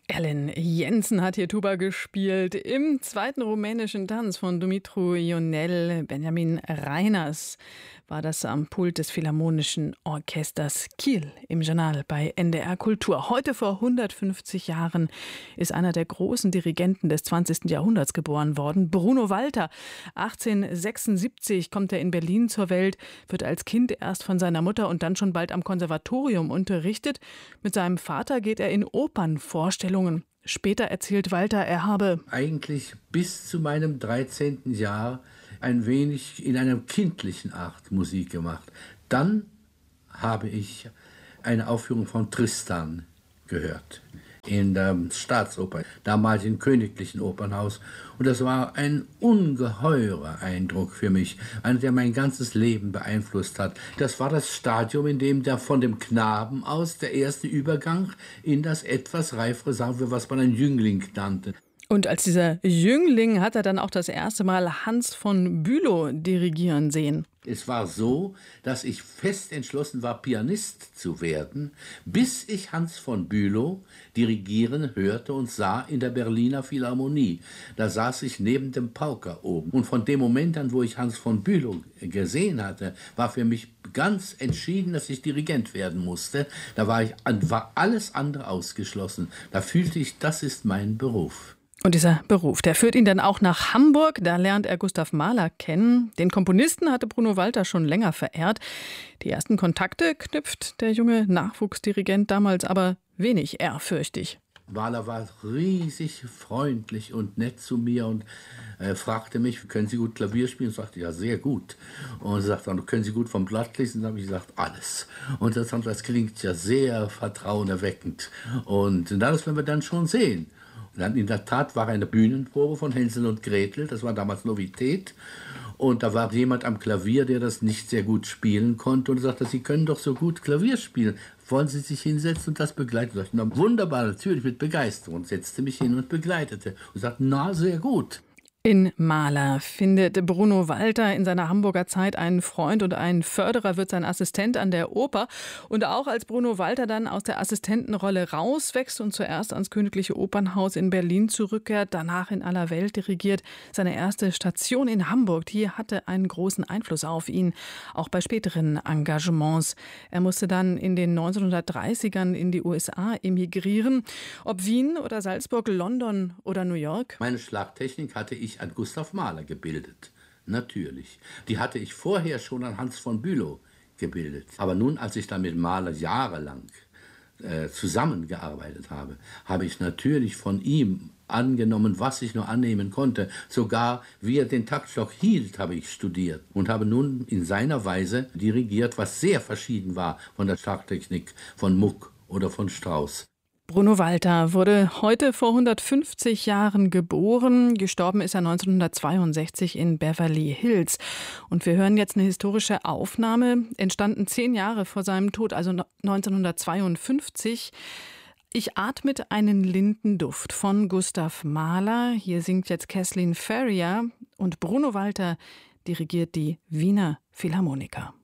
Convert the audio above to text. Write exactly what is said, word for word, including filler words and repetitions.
Ellen Jensen hat hier Tuba gespielt. Im zweiten rumänischen Tanz von Dumitru Ionel, Benjamin Reiners, war das am Pult des Philharmonischen Orchesters Kiel im Journal bei N D R Kultur. Heute vor hundertfünfzig Jahren ist einer der großen Dirigenten des zwanzigsten Jahrhunderts geboren worden, Bruno Walter. achtzehnhundertsechsundsiebzig kommt er in Berlin zur Welt, wird als Kind erst von seiner Mutter und dann schon bald am Konservatorium unterrichtet. Mit seinem Vater geht er in Opernvorstellungen. Später erzählt Walter, er habe eigentlich bis zu meinem dreizehnten Jahr ein wenig in einer kindlichen Art Musik gemacht. Dann habe ich eine Aufführung von Tristan gehört in der Staatsoper, damals im Königlichen Opernhaus. Und das war ein ungeheurer Eindruck für mich, einer, der mein ganzes Leben beeinflusst hat. Das war das Stadium, in dem der von dem Knaben aus der erste Übergang in das etwas reifere, sagen wir, was man ein Jüngling nannte. Und als dieser Jüngling hat er dann auch das erste Mal Hans von Bülow dirigieren sehen. Es war so, dass ich fest entschlossen war, Pianist zu werden, bis ich Hans von Bülow dirigieren hörte und sah in der Berliner Philharmonie. Da saß ich neben dem Pauker oben. Und von dem Moment an, wo ich Hans von Bülow gesehen hatte, war für mich ganz entschieden, dass ich Dirigent werden musste. Da war, ich, war alles andere ausgeschlossen. Da fühlte ich, das ist mein Beruf. Und dieser Beruf, der führt ihn dann auch nach Hamburg. Da lernt er Gustav Mahler kennen. Den Komponisten hatte Bruno Walter schon länger verehrt. Die ersten Kontakte knüpft der junge Nachwuchsdirigent damals aber wenig ehrfürchtig. Mahler war riesig freundlich und nett zu mir und äh, fragte mich, können Sie gut Klavier spielen? Und ich sagte, ja, sehr gut. Und er sagte, können Sie gut vom Blatt lesen? Und dann habe ich gesagt, alles. Und das, das klingt ja sehr vertrauenerweckend. Und das werden wir dann schon sehen. Und dann in der Tat war eine Bühnenprobe von Hänsel und Gretel, das war damals Novität. Und da war jemand am Klavier, der das nicht sehr gut spielen konnte und sagte, Sie können doch so gut Klavier spielen. Wollen Sie sich hinsetzen und das begleiten? Ich sagte, na, wunderbar, natürlich mit Begeisterung. Und setzte mich hin und begleitete und sagte, na, sehr gut. In Mahler findet Bruno Walter in seiner Hamburger Zeit einen Freund und einen Förderer, wird sein Assistent an der Oper. Und auch als Bruno Walter dann aus der Assistentenrolle rauswächst und zuerst ans Königliche Opernhaus in Berlin zurückkehrt, danach in aller Welt dirigiert, seine erste Station in Hamburg, die hatte einen großen Einfluss auf ihn, auch bei späteren Engagements. Er musste dann in den neunzehnhundertdreißigern in die U S A emigrieren. Ob Wien oder Salzburg, London oder New York? Meine Schlagtechnik hatte ich an Gustav Mahler gebildet, natürlich. Die hatte ich vorher schon an Hans von Bülow gebildet. Aber nun, als ich dann mit Mahler jahrelang äh, zusammengearbeitet habe, habe ich natürlich von ihm angenommen, was ich nur annehmen konnte. Sogar wie er den Taktstock hielt, habe ich studiert und habe nun in seiner Weise dirigiert, was sehr verschieden war von der Schlagtechnik von Muck oder von Strauss. Bruno Walter wurde heute vor hundertfünfzig Jahren geboren. Gestorben ist er neunzehnhundertzweiundsechzig in Beverly Hills. Und wir hören jetzt eine historische Aufnahme, entstanden zehn Jahre vor seinem Tod, also neunzehnhundertzweiundfünfzig. Ich atmet einen Lindenduft von Gustav Mahler. Hier singt jetzt Kathleen Ferrier und Bruno Walter dirigiert die Wiener Philharmoniker.